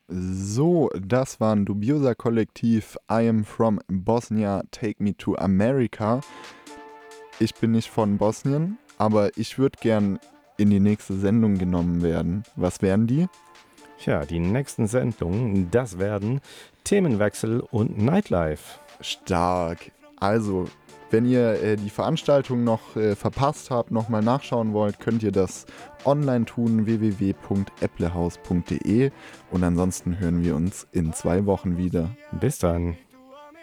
So, das waren Dubiosa Kollektiv, I am from Bosnia, Take Me to America. Ich bin nicht von Bosnien, aber ich würde gern in die nächste Sendung genommen werden. Was wären die? Tja, die nächsten Sendungen, das werden Themenwechsel und Nightlife. Stark. Also, wenn ihr die Veranstaltung noch verpasst habt, nochmal nachschauen wollt, könnt ihr das online tun, www.applehaus.de. Und ansonsten hören wir uns in 2 Wochen wieder. Bis dann.